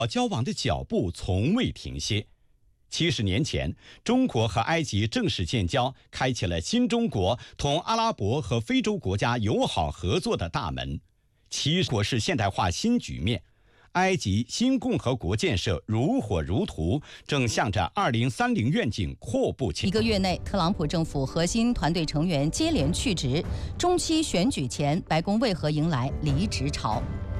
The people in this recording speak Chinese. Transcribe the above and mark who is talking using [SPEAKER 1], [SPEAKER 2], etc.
[SPEAKER 1] 交往的脚步从未停歇。70年前，中国和埃及正式建交，开启了新中国同阿拉伯和非洲国家友好合作的大门。70国是现代化新局面，埃及新共和国建设如火如荼，正向着2030愿景阔步前。
[SPEAKER 2] 1个月内，特朗普政府核心团队成员接连去职，中期选举前，白宫为何迎来离职潮？